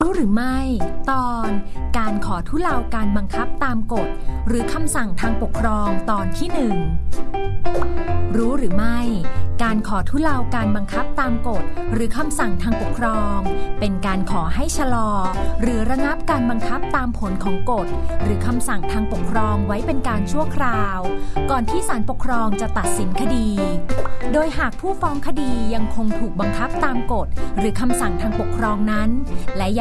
รู้หรือไม่ตอนการขอทุเลาการบังคับตามกฎหรือคำสั่งทางปกครองตอนที่1รู้หรือไม่การขอทุเลาการบังคับตามกฎหรือคำสั่งทางปกครองเป็นการขอให้ชะลอหรือระงับการบังคับตามผลของกฎหรือคำสั่งทางปกครองไว้เป็นการชั่วคราวก่อนที่ศาลปกครองจะตัดสินคดีโดยหากผู้ฟ้องคดียังคงถูกบังคับตามกฎหรือคำสั่งทางปกครองนั้นและ